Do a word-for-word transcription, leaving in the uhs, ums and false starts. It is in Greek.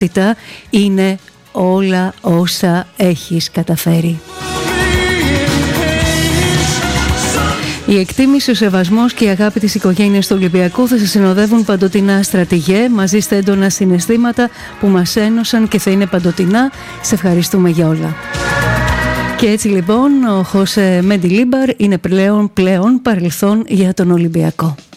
είναι όλα όσα έχεις καταφέρει. Η εκτίμηση, ο σεβασμός και η αγάπη της οικογένειας του Ολυμπιακού θα σας συνοδεύουν παντοτινά, στρατηγέ, μαζί στα έντονα συναισθήματα που μας ένωσαν και θα είναι παντοτινά. Σε ευχαριστούμε για όλα. Και έτσι λοιπόν ο Χώσε Μεντιλίμπαρ είναι πλέον, πλέον παρελθόν για τον Ολυμπιακό.